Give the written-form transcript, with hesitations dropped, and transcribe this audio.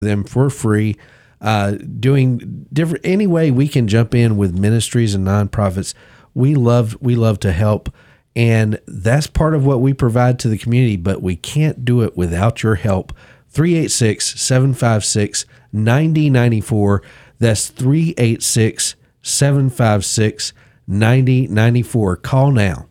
them for free, doing different any way we can jump in with ministries and nonprofits. We love to help, and that's part of what we provide to the community, but we can't do it without your help. 386-756-9094. That's 386-756-9094. Call now.